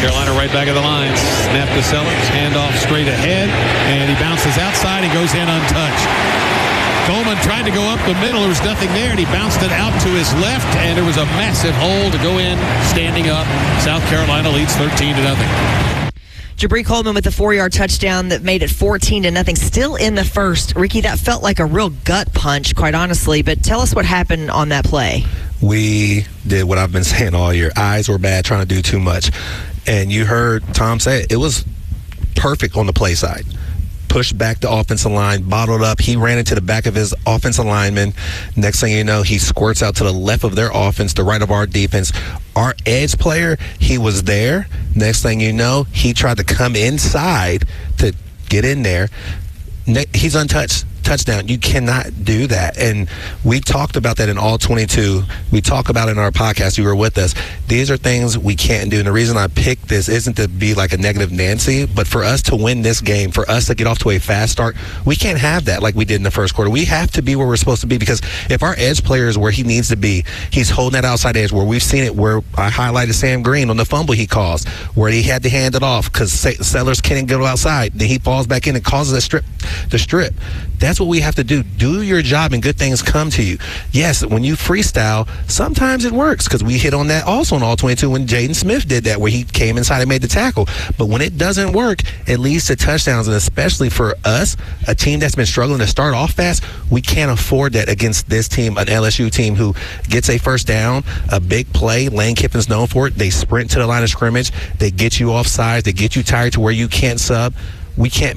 Carolina right back of the line. Snap to Sellers. Handoff straight ahead. And he bounces outside and goes in untouched. Coleman tried to go up the middle. There was nothing there, and he bounced it out to his left, and there was a massive hole to go in, standing up. South Carolina leads 13-0. Jabri Coleman with a 4-yard touchdown that made it 14-0. Still in the first. Ricky, that felt like a real gut punch, quite honestly. But tell us what happened on that play. We did what I've been saying all year. Eyes were bad, trying to do too much. And you heard Tom say it was perfect on the play side. Pushed back the offensive line, bottled up. He ran into the back of his offensive lineman. Next thing you know, he squirts out to the left of their offense, the right of our defense. Our edge player, he was there. Next thing you know, he tried to come inside to get in there. He's untouched. Touchdown. You cannot do that. And we talked about that in all 22. We talk about it in our podcast. You were with us. These are things we can't do. And the reason I picked this isn't to be like a negative Nancy, but for us to win this game, for us to get off to a fast start, we can't have that like we did in the first quarter. We have to be where we're supposed to be, because if our edge player is where he needs to be, he's holding that outside edge where we've seen it, where I highlighted Sam Green on the fumble he caused, where he had to hand it off because Sellers can't go outside. Then he falls back in and causes the strip. That's what we have to do. Do your job and good things come to you. Yes, when you freestyle, sometimes it works, because we hit on that also in all 22 when Jaden Smith did that, where he came inside and made the tackle. But when it doesn't work, it leads to touchdowns. And especially for us, a team that's been struggling to start off fast, we can't afford that against this team, an LSU team who gets a first down, a big play. Lane Kiffin's known for it. They sprint to the line of scrimmage. They get you off sides. They get you tired to where you can't sub. We can't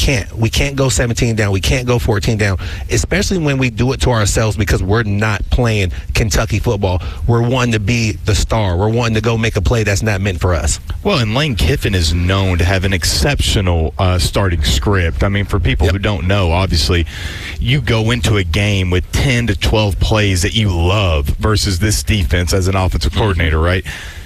go 17 down. We can't go 14 down, especially when we do it to ourselves, because we're not playing Kentucky football. We're wanting to be the star. We're wanting to go make a play that's not meant for us. Well, and Lane Kiffin is known to have an exceptional starting script. I mean, for people who don't know, obviously, you go into a game with 10 to 12 plays that you love versus this defense as an offensive coordinator, right?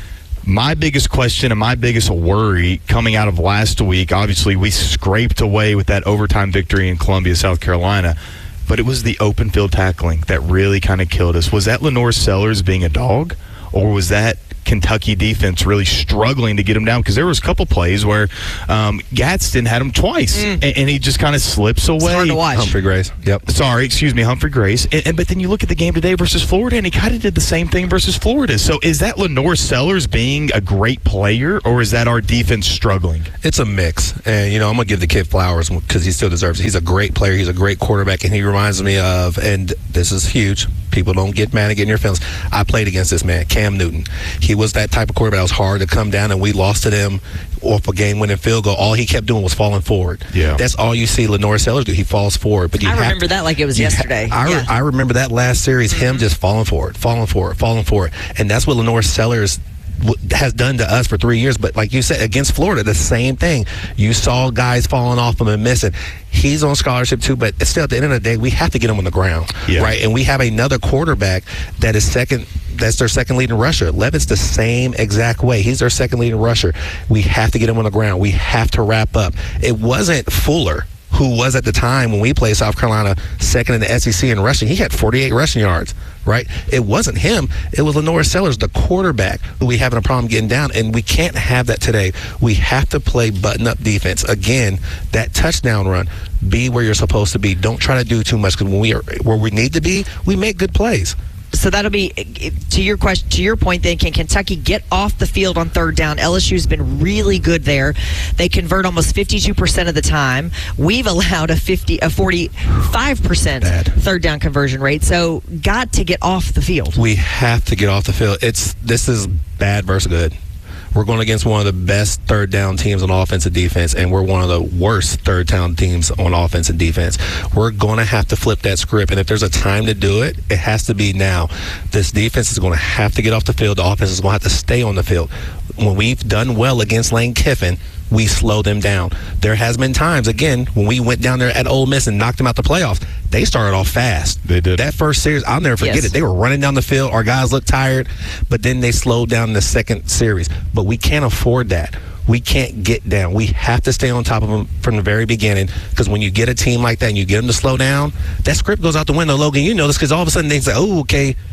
My biggest question and my biggest worry coming out of last week, obviously we scraped away with that overtime victory in Columbia, South Carolina, but it was the open field tackling that really kind of killed us. Was that Lenore Sellers being a dog, or was that Kentucky defense really struggling to get him down? Because there was a couple plays where Gadsden had him twice, and he just kind of slips away. It's hard to watch. Humphrey Grace. Humphrey Grace. But then you look at the game today versus Florida, and he kind of did the same thing versus Florida. So is that Lenore Sellers being a great player, or is that our defense struggling? It's a mix. And, I'm going to give the kid flowers because he still deserves it. He's a great player. He's a great quarterback, and he reminds me of, and this is huge, people don't get mad and get in your feelings. I played against this man, Cam Newton. He was that type of quarterback that was hard to come down, and we lost to them off a game-winning field goal. All he kept doing was falling forward. Yeah. That's all you see Lenore Sellers do. He falls forward. But I remember that like it was yesterday. I remember that last series, him just falling forward. And that's what Lenore Sellers has done to us for 3 years. But like you said, against Florida, the same thing. You saw guys falling off him and missing. He's on scholarship too, but still at the end of the day, we have to get him on the ground, right? And we have another quarterback that is second. That's their second leading rusher. Levitt's the same exact way. He's their second leading rusher. We have to get him on the ground. We have to wrap up. It wasn't Fuller, who was at the time when we played South Carolina second in the SEC in rushing. He had 48 rushing yards, right? It wasn't him. It was Lenore Sellers, the quarterback, who we having a problem getting down, and we can't have that today. We have to play button-up defense. Again, that touchdown run, be where you're supposed to be. Don't try to do too much, because when we are where we need to be, we make good plays. So that'll be, to your question, to your point then, can Kentucky get off the field on third down? LSU's been really good there. They convert almost 52% of the time. We've allowed a 45% third down conversion rate. So got to get off the field. We have to get off the field. This is bad versus good. We're going against one of the best third down teams on offense and defense, and we're one of the worst third down teams on offense and defense. We're going to have to flip that script, and if there's a time to do it, it has to be now. This defense is going to have to get off the field. The offense is going to have to stay on the field. When we've done well against Lane Kiffin, we slow them down. There has been times, again, when we went down there at Ole Miss and knocked them out the playoffs, they started off fast. They did. That first series, I'll never forget it. They were running down the field. Our guys looked tired, but then they slowed down in the second series. But we can't afford that. We can't get down. We have to stay on top of them from the very beginning, because when you get a team like that and you get them to slow down, that script goes out the window. Logan, you know this, because all of a sudden they say, oh, okay,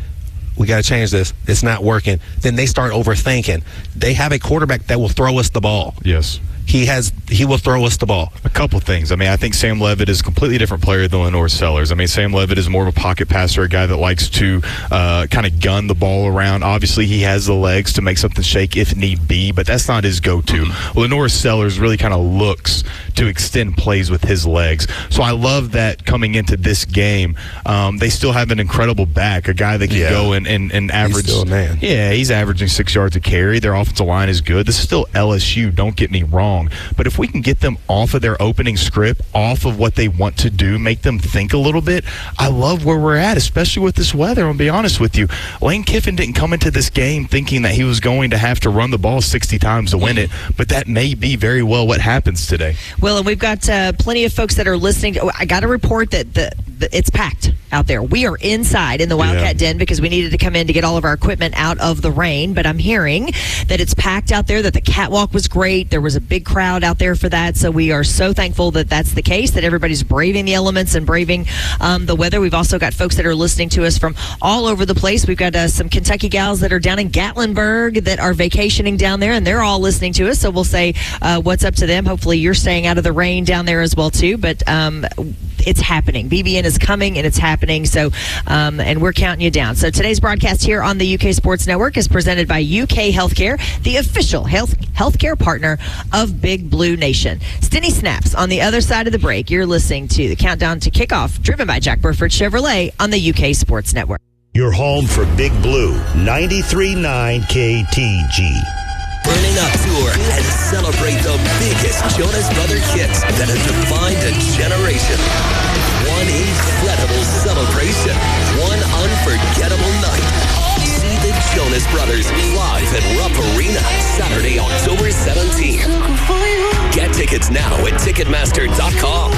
we got to change this. It's not working. Then they start overthinking. They have a quarterback that will throw us the ball. Yes. He will throw us the ball. A couple things. I mean, I think Sam Levitt is a completely different player than Lenore Sellers. I mean, Sam Levitt is more of a pocket passer, a guy that likes to kind of gun the ball around. Obviously, he has the legs to make something shake if need be, but that's not his go-to. Lenore Sellers really kind of looks to extend plays with his legs. So I love that coming into this game. They still have an incredible back, a guy that can go and average. He's still a man. Yeah, he's averaging 6 yards a carry. Their offensive line is good. This is still LSU, don't get me wrong. But if we can get them off of their opening script, off of what they want to do, make them think a little bit, I love where we're at, especially with this weather. I'll be honest with you. Lane Kiffin didn't come into this game thinking that he was going to have to run the ball 60 times to win it, but that may be very well what happens today. Well, and we've got plenty of folks that are listening. I got a report that it's packed out there. We are inside in the Wildcat Den because we needed to come in to get all of our equipment out of the rain, but I'm hearing that it's packed out there, that the catwalk was great. There was a big crowd out there for that, so we are so thankful that that's the case, that everybody's braving the elements and braving the weather. We've also got folks that are listening to us from all over the place. We've got some Kentucky gals that are down in Gatlinburg that are vacationing down there, and they're all listening to us, so we'll say what's up to them. Hopefully you're staying out of the rain down there as well too, but it's happening. BBN is coming, and it's happening, so and we're counting you down. So today's broadcast here on the UK Sports Network is presented by UK Healthcare, the official healthcare partner of Big Blue Nation. Stinny Snaps on the other side of the break. You're listening to the Countdown to Kickoff, driven by Jack Burford Chevrolet on the UK Sports Network. Your home for Big Blue, 93.9 KTG. Burning Up Tour and celebrate the biggest Jonas Brothers hits that have defined a generation. One incredible celebration. One unforgettable night. See the Jonas Brothers live at Rupp Arena, Saturday, October 17th. Get tickets now at Ticketmaster.com.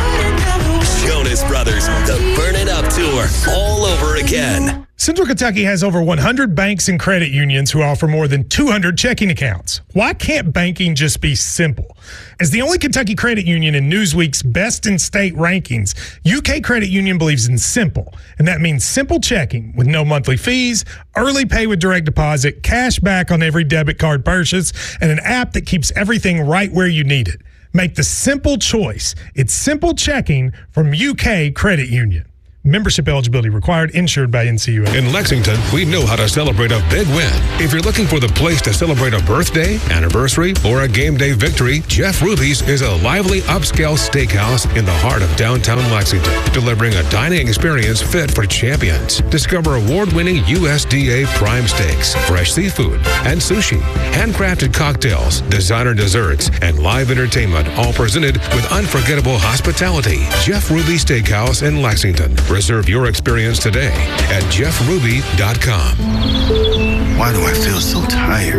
Jonas Brothers, the Burn It Up Tour, all over again. Central Kentucky has over 100 banks and credit unions who offer more than 200 checking accounts. Why can't banking just be simple? As the only Kentucky credit union in Newsweek's Best in State rankings, UK Credit Union believes in simple, and that means simple checking with no monthly fees, early pay with direct deposit, cash back on every debit card purchase, and an app that keeps everything right where you need it. Make the simple choice. It's simple checking from UK Credit Union. Membership eligibility required, insured by NCUA. In Lexington, we know how to celebrate a big win. If you're looking for the place to celebrate a birthday, anniversary, or a game day victory, Jeff Ruby's is a lively upscale steakhouse in the heart of downtown Lexington, delivering a dining experience fit for champions. Discover award-winning USDA prime steaks, fresh seafood, and sushi, handcrafted cocktails, designer desserts, and live entertainment, all presented with unforgettable hospitality. Jeff Ruby Steakhouse in Lexington. Reserve your experience today at jeffruby.com. Why do I feel so tired?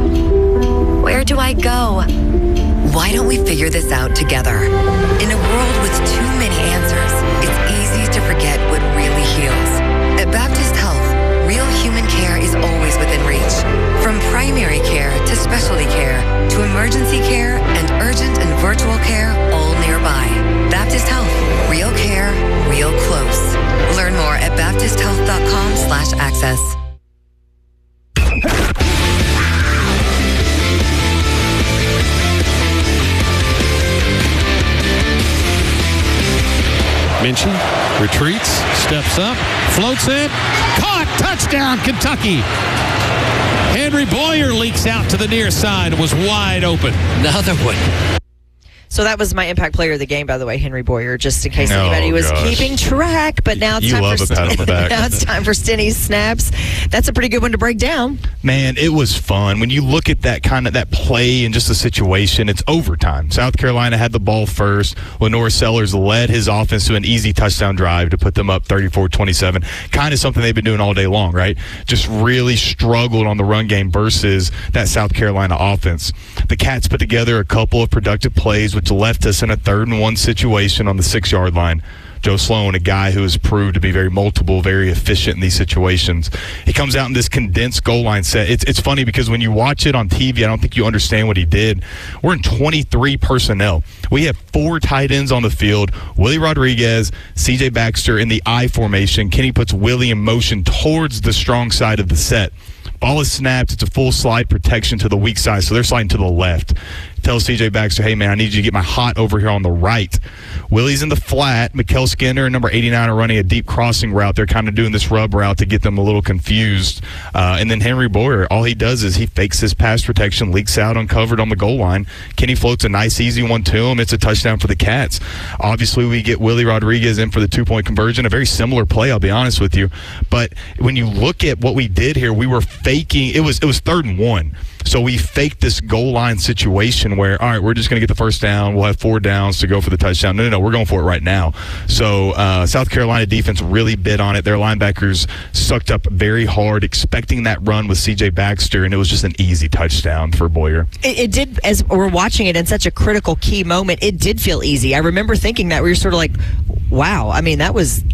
Where do I go? Why don't we figure this out together? In a world with too many answers, it's easy to forget what really heals. At Baptist Health, real human care is always within reach. From primary care to specialty care to emergency care and urgent and virtual care, all nearby. Baptist Health, real care, real close. Learn more at baptisthealth.com/access. Minchie retreats, steps up, floats it, caught, touchdown, Kentucky. Henry Boyer leaks out to the near side and was wide open. Another one. So that was my impact player of the game, by the way, Henry Boyer, just in case anybody was keeping track. But now it's time for now it's time for Stinny's Snaps. That's a pretty good one to break down. Man, it was fun. When you look at that play and just the situation, it's overtime. South Carolina had the ball first. Lenore Sellers led his offense to an easy touchdown drive to put them up 34-27. Kind of something they've been doing all day long, right? Just really struggled on the run game versus that South Carolina offense. The Cats put together a couple of productive plays with which left us in a 3rd and 1 situation on the 6-yard line. Joe Sloan, a guy who has proved to be very multiple, very efficient in these situations. He comes out in this condensed goal line set. It's funny because when you watch it on TV, I don't think you understand what he did. We're in 23 personnel. We have 4 tight ends on the field. Willie Rodriguez, C.J. Baxter in the I formation. Kenny puts Willie in motion towards the strong side of the set. Ball is snapped. It's a full slide protection to the weak side, so they're sliding to the left. Tells C.J. Baxter, hey, man, I need you to get my hot over here on the right. Willie's in the flat. Mikkel Skinner and number 89 are running a deep crossing route. They're kind of doing this rub route to get them a little confused. And then Henry Boyer, all he does is he fakes his pass protection, leaks out uncovered on the goal line. Kenny floats a nice, easy one to him. It's a touchdown for the Cats. Obviously, we get Willie Rodriguez in for the 2-point conversion. A very similar play, I'll be honest with you. But when you look at what we did here, we were faking. It was 3rd and 1. So we faked this goal line situation where, all right, we're just going to get the first down. We'll have 4 downs to go for the touchdown. No, we're going for it right now. So South Carolina defense really bid on it. Their linebackers sucked up very hard, expecting that run with C.J. Baxter, and it was just an easy touchdown for Boyer. It did, as we're watching it in such a critical key moment, it did feel easy. I remember thinking that we were sort of like, wow, I mean, that was...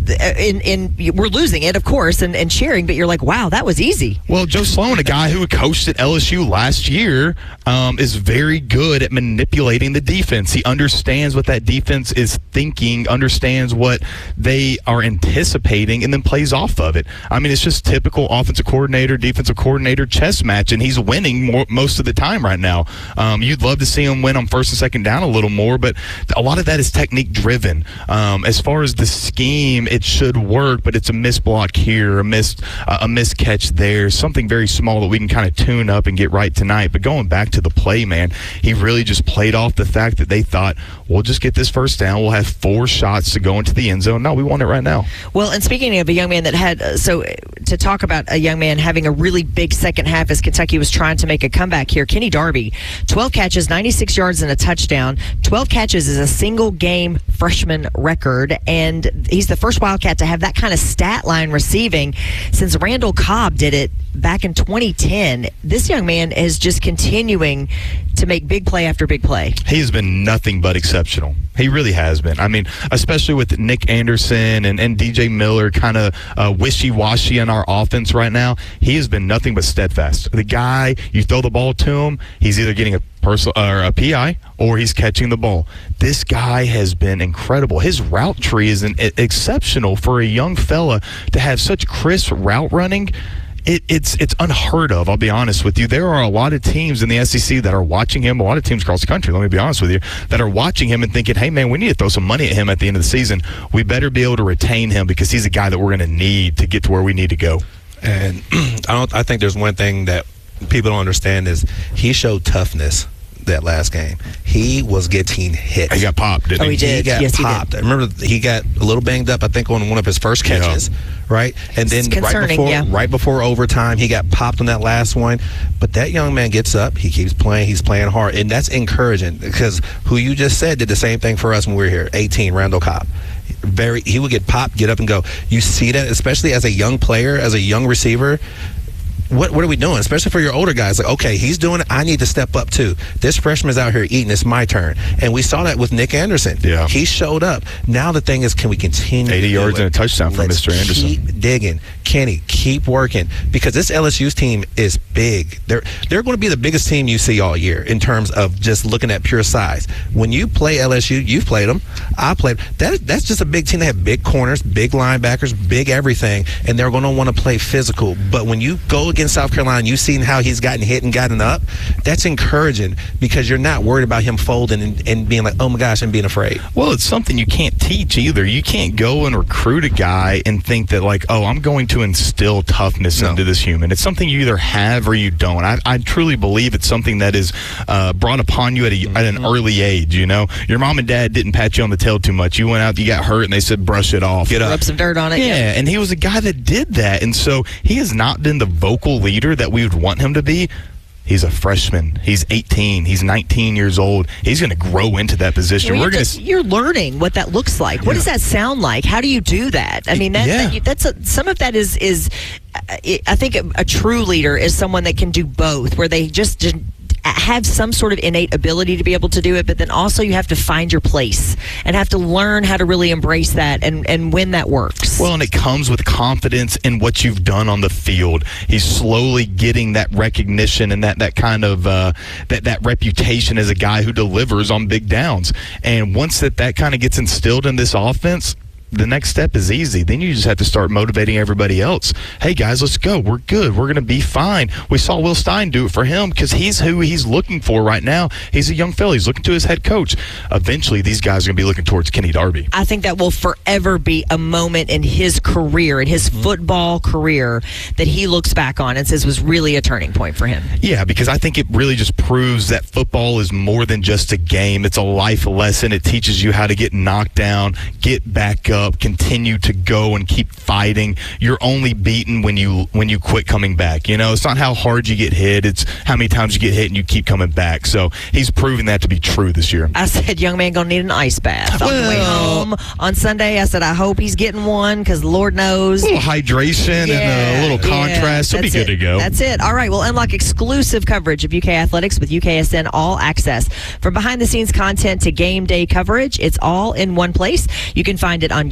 we're losing it, of course, and cheering, but you're like, wow, that was easy. Well, Joe Sloan, a guy who coached at LSU last year, is very good at manipulating the defense. He understands what that defense is thinking, understands what they are anticipating, and then plays off of it. I mean, it's just typical offensive coordinator, defensive coordinator chess match, and he's winning most of the time right now. You'd love to see him win on 1st and 2nd down a little more, but a lot of that is technique driven. As far as the scheme, it should work, but it's a missed block here, a missed catch there, something very small that we can kind of tune up and get right tonight. But going back to the play, man, he really just played off the fact that they thought, we'll just get this first down. We'll have 4 shots to go into the end zone. No, we want it right now. Well, and speaking of a young man that had, to talk about a young man having a really big second half as Kentucky was trying to make a comeback here, Kenny Darby, 12 catches, 96 yards, and a touchdown. 12 catches is a single game freshman record, and he's the first Wildcat to have that kind of stat line receiving since Randall Cobb did it back in 2010. This young man is just continuing to make big play after big play. He has been nothing but exceptional. He really has been. I mean, especially with Nick Anderson and DJ Miller kind of wishy-washy in our offense right now, he has been nothing but steadfast. The guy, you throw the ball to him, he's either getting a PI or he's catching the ball. This guy has been incredible. His route tree is exceptional for a young fella to have such crisp route running. It's unheard of, I'll be honest with you. There are a lot of teams in the SEC that are watching him, a lot of teams across the country, let me be honest with you, that are watching him and thinking, hey, man, we need to throw some money at him at the end of the season. We better be able to retain him because he's a guy that we're going to need to get to where we need to go. And I think there's one thing that people don't understand is he showed toughness that last game. He was getting hit. He got popped, didn't he? Oh, he did. He got popped. I remember he got a little banged up, I think, on one of his first catches, right? And then right before overtime, he got popped on that last one. But that young man gets up. He keeps playing. He's playing hard. And that's encouraging because who you just said did the same thing for us when we were here, 18, Randall Cobb. He would get popped, get up and go. You see that, especially as a young player, as a young receiver. What are we doing? Especially for your older guys. Like, okay, he's doing it. I need to step up too. This freshman's out here eating. It's my turn. And we saw that with Nick Anderson. Yeah. He showed up. Now the thing is, can we continue? 80 yards and a touchdown from Mr. Anderson. Keep digging. Kenny, keep working. Because this LSU's team is big. They're going to be the biggest team you see all year in terms of just looking at pure size. When you play LSU, you've played them. I played. That's just a big team. They have big corners, big linebackers, big everything. And they're going to want to play physical. But when you go against South Carolina, you've seen how he's gotten hit and gotten up. That's encouraging because you're not worried about him folding and being like, oh my gosh, and being afraid. Well, it's something you can't teach either. You can't go and recruit a guy and think that like, oh, I'm going to instill toughness into this human. It's something you either have or you don't. I truly believe it's something that is brought upon you at an early age. You know, your mom and dad didn't pat you on the tail too much. You went out, you got hurt, and they said brush it off. Get up, rub some dirt on it. Yeah, and he was a guy that did that, and so he has not been the vocal leader that we would want him to be. He's a freshman. He's 18. He's 19 years old. He's going to grow into that position. You're learning what that looks like. What does that sound like? How do you do that? I mean, some of that is I think a true leader is someone that can do both, where they just have some sort of innate ability to be able to do it, but then also you have to find your place and have to learn how to really embrace that and when that works. Well, and it comes with confidence in what you've done on the field. He's slowly getting that recognition and that kind of that reputation as a guy who delivers on big downs. And once that kind of gets instilled in this offense, the next step is easy. Then you just have to start motivating everybody else. Hey, guys, let's go. We're good. We're going to be fine. We saw Will Stein do it for him because he's who he's looking for right now. He's a young fella. He's looking to his head coach. Eventually, these guys are going to be looking towards Kenny Darby. I think that will forever be a moment in his career, in his football career, that he looks back on and says was really a turning point for him. Yeah, because I think it really just proves that football is more than just a game. It's a life lesson. It teaches you how to get knocked down, get back up, continue to go and keep fighting. You're only beaten when you quit coming back. You know, it's not how hard you get hit, it's how many times you get hit and you keep coming back. So he's proven that to be true this year. I said, young man gonna need an ice bath on the way home on Sunday. I said, I hope he's getting one because Lord knows. A little hydration and a little contrast. He'll be good to go. That's it. All right, we'll unlock exclusive coverage of UK athletics with UKSN All Access. From behind the scenes content to game day coverage, it's all in one place. You can find it on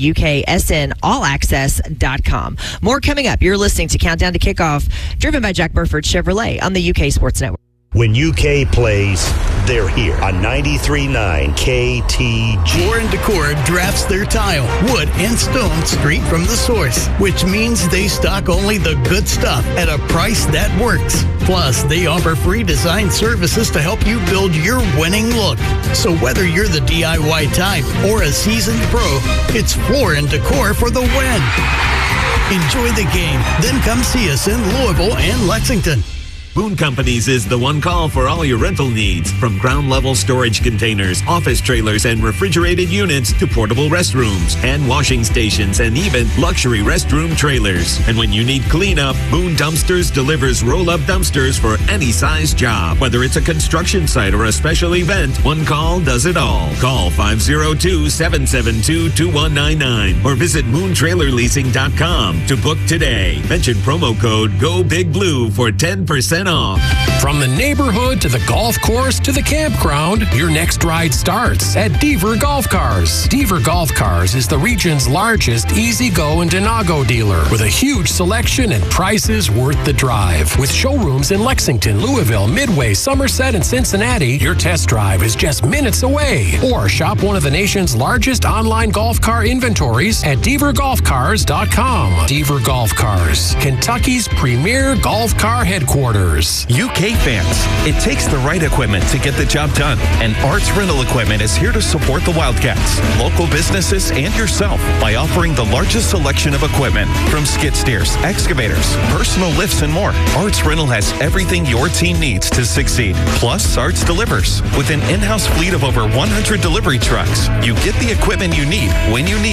UKSNAllAccess.com. More coming up. You're listening to Countdown to Kickoff, driven by Jack Burford Chevrolet on the UK Sports Network. When UK plays, they're here on 93.9 KTG. Floor & Decor drafts their tile, wood, and stone straight from the source, which means they stock only the good stuff at a price that works. Plus, they offer free design services to help you build your winning look. So whether you're the DIY type or a seasoned pro, it's Floor & Decor for the win. Enjoy the game, then come see us in Louisville and Lexington. Boone Companies is the one call for all your rental needs, from ground-level storage containers, office trailers, and refrigerated units to portable restrooms, hand washing stations, and even luxury restroom trailers. And when you need cleanup, Boone Dumpsters delivers roll-up dumpsters for any size job. Whether it's a construction site or a special event, one call does it all. Call 502-772-2199 or visit moontrailerleasing.com to book today. Mention promo code GOBIGBLUE for 10% off. From the neighborhood to the golf course to the campground, your next ride starts at Deaver Golf Cars. Deaver Golf Cars is the region's largest easy-go and Denago dealer with a huge selection and prices worth the drive. With showrooms in Lexington, Louisville, Midway, Somerset, and Cincinnati, your test drive is just minutes away. Or shop one of the nation's largest online golf car inventories at DeaverGolfCars.com. Deaver Golf Cars, Kentucky's premier golf car headquarters. UK fans, it takes the right equipment to get the job done, and Arts Rental Equipment is here to support the Wildcats, local businesses, and yourself by offering the largest selection of equipment, from skid steers, excavators, personal lifts, and more. Arts Rental has everything your team needs to succeed. Plus, Arts delivers. With an in-house fleet of over 100 delivery trucks, you get the equipment you need when you need